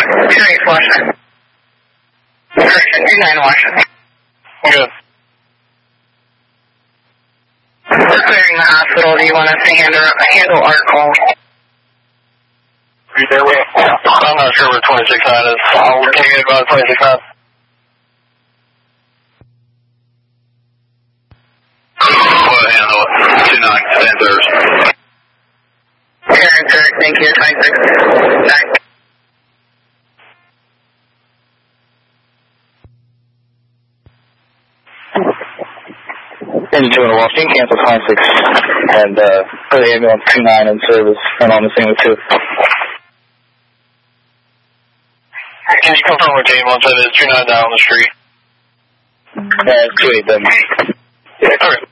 28 Washington. Correction, 29 Washington. Good. We're clearing the hospital. Do you want us to handle our call? You there with? I'm not sure where 26-9 is. I'll take it about 26-9. We'll handle it. 29, Panthers. Sir, thank you. 26-9. Engine 2 in Washington, cancel 26, and put the ambulance 29 in service, and on the scene with 2. Can you confirm what the ambulance that is? 29 down the street. 28 then. Okay.